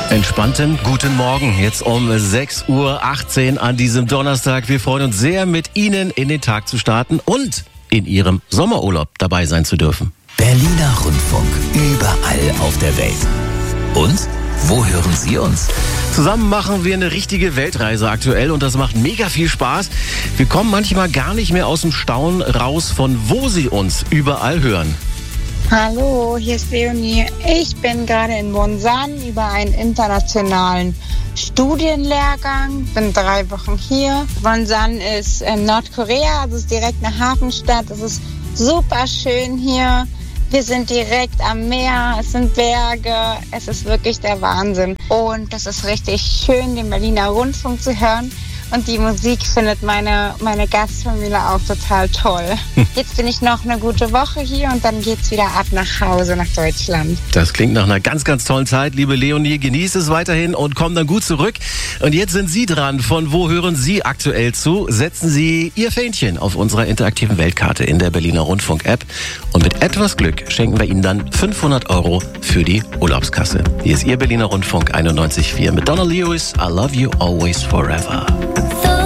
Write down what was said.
Entspannten guten Morgen, jetzt um 6:18 Uhr an diesem Donnerstag. Wir freuen uns sehr, mit Ihnen in den Tag zu starten und in Ihrem Sommerurlaub dabei sein zu dürfen. Berliner Rundfunk, überall auf der Welt. Und wo hören Sie uns? Zusammen machen wir eine richtige Weltreise aktuell und das macht mega viel Spaß. Wir kommen manchmal gar nicht mehr aus dem Staunen raus, von wo Sie uns überall hören. Hallo, hier ist Leonie. Ich bin gerade in Wonsan über einen internationalen Studienlehrgang. Bin 3 Wochen hier. Wonsan ist in Nordkorea, also ist direkt eine Hafenstadt. Es ist super schön hier. Wir sind direkt am Meer, es sind Berge, es ist wirklich der Wahnsinn. Und das ist richtig schön, den Berliner Rundfunk zu hören. Und die Musik findet meine Gastfamilie auch total toll. Jetzt bin ich noch eine gute Woche hier und dann geht's wieder ab nach Hause, nach Deutschland. Das klingt nach einer ganz, ganz tollen Zeit, liebe Leonie. Genießt es weiterhin und kommt dann gut zurück. Und jetzt sind Sie dran. Von wo hören Sie aktuell zu? Setzen Sie Ihr Fähnchen auf unserer interaktiven Weltkarte in der Berliner Rundfunk-App. Und mit etwas Glück schenken wir Ihnen dann 500 € für die Urlaubskasse. Hier ist Ihr Berliner Rundfunk 91.4 mit Donna Lewis. I love you always forever. So